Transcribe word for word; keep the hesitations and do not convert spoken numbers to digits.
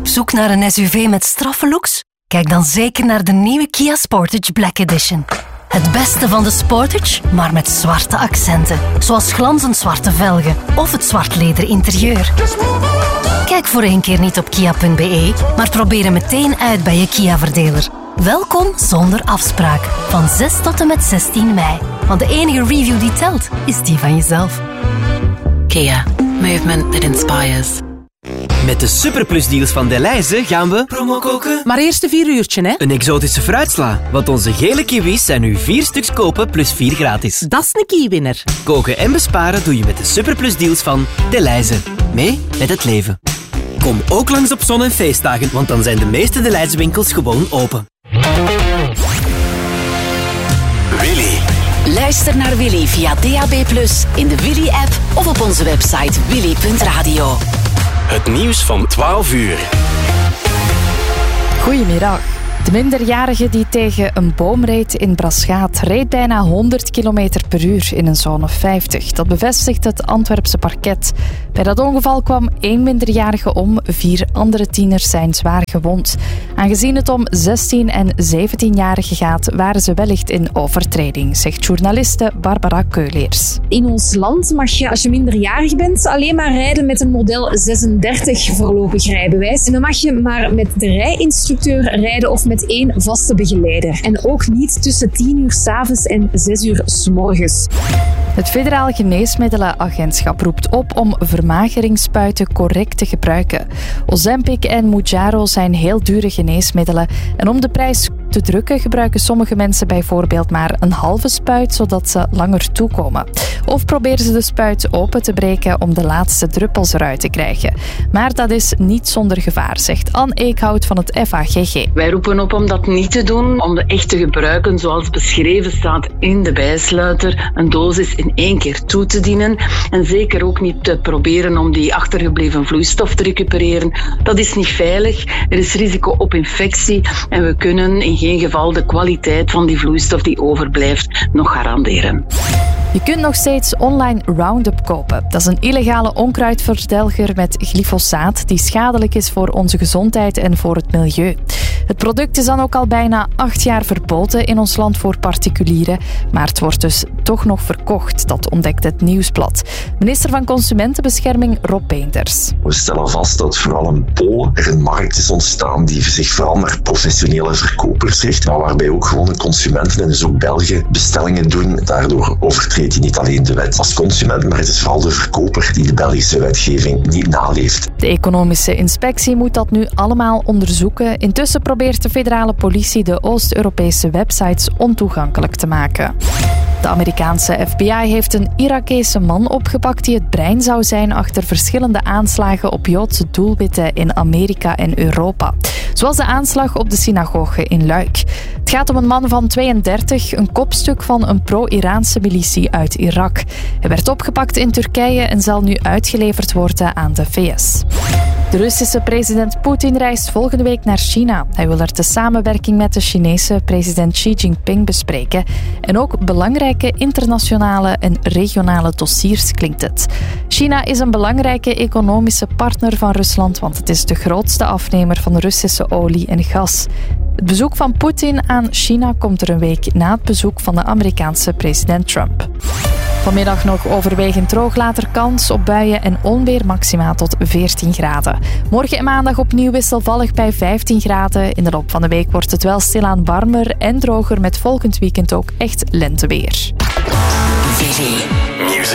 Op zoek naar een S U V met straffe looks? Kijk dan zeker naar de nieuwe Kia Sportage Black Edition. Het beste van de Sportage, maar met zwarte accenten. Zoals glanzend zwarte velgen of het zwart leder interieur. Kijk voor één keer niet op kia punt b e, maar probeer hem meteen uit bij je Kia-verdeler. Welkom zonder afspraak. Van zes tot en met zestien mei. Want de enige review die telt, is die van jezelf. Kia. Movement that inspires. Met de superplusdeals van Delhaize gaan we promo koken. Maar eerst een vier uurtje, hè? Een exotische fruitsla. Want onze gele kiwis zijn nu vier stuks kopen plus vier gratis. Dat is een kiewinner. Koken en besparen doe je met de superplusdeals van Delhaize. Mee met het leven. Kom ook langs op zon- en feestdagen, want dan zijn de meeste Delhaize winkels gewoon open. Willy. Luister naar Willy via D A B plus, in de Willy-app of op onze website willy punt radio. Het nieuws van twaalf uur. Goedemiddag. De minderjarige die tegen een boom reed in Braschaat reed bijna honderd kilometer per uur in een zone vijftig. Dat bevestigt het Antwerpse parket. Bij dat ongeval kwam één minderjarige om, vier andere tieners zijn zwaar gewond. Aangezien het om zestien- en zeventienjarigen gaat, waren ze wellicht in overtreding, zegt journaliste Barbara Keuleers. In ons land mag je, als je minderjarig bent, alleen maar rijden met een model zesendertig voorlopig rijbewijs. En dan mag je maar met de rijinstructeur rijden of met één vaste begeleider. En ook niet tussen tien uur 's avonds en zes uur 's morgens. Het Federaal Geneesmiddelenagentschap roept op om vermageringsspuiten correct te gebruiken. Ozempic en Mounjaro zijn heel dure geneesmiddelen. En om de prijs te drukken gebruiken sommige mensen bijvoorbeeld maar een halve spuit, zodat ze langer toekomen. Of proberen ze de spuit open te breken om de laatste druppels eruit te krijgen. Maar dat is niet zonder gevaar, zegt Anne Eekhout van het F A G G. Wij roepen op om dat niet te doen, om de echt te gebruiken zoals beschreven staat in de bijsluiter. Een dosis in één keer toe te dienen. En zeker ook niet te proberen om die achtergebleven vloeistof te recupereren. Dat is niet veilig. Er is risico op infectie. En we kunnen in geen geval de kwaliteit van die vloeistof die overblijft nog garanderen. Je kunt nog steeds online Roundup kopen. Dat is een illegale onkruidverdelger met glyfosaat die schadelijk is voor onze gezondheid en voor het milieu. Het product is dan ook al bijna acht jaar verboden in ons land voor particulieren, maar het wordt dus toch nog verkocht. Dat ontdekt het Nieuwsblad. Minister van Consumentenbescherming Rob Peenters. We stellen vast dat vooral in Polen er een markt is ontstaan die zich vooral naar professionele verkopers richt, maar waarbij ook gewone consumenten en dus ook Belgen bestellingen doen. Daardoor overtreedt hij niet alleen de wet als consument, maar het is vooral de verkoper die de Belgische wetgeving niet naleeft. De economische inspectie moet dat nu allemaal onderzoeken. Intussen probeert de federale politie de Oost-Europese websites ontoegankelijk te maken. De Amerikaanse F B I heeft een Irakese man opgepakt die het brein zou zijn achter verschillende aanslagen op Joodse doelwitten in Amerika en Europa. Zoals de aanslag op de synagoge in Luik. Het gaat om een man van tweeëndertig, een kopstuk van een pro-Iraanse militie uit Irak. Hij werd opgepakt in Turkije en zal nu uitgeleverd worden aan de V S. De Russische president Poetin reist volgende week naar China. Hij wil er de samenwerking met de Chinese president Xi Jinping bespreken. En ook belangrijke internationale en regionale dossiers, klinkt het. China is een belangrijke economische partner van Rusland, want het is de grootste afnemer van Russische olie en gas. Het bezoek van Poetin aan China komt er een week na het bezoek van de Amerikaanse president Trump. Vanmiddag nog overwegend droog, later kans op buien en onweer, maxima tot veertien graden. Morgen en maandag opnieuw wisselvallig bij vijftien graden. In de loop van de week wordt het wel stilaan warmer en droger met volgend weekend ook echt lenteweer. Willy. Music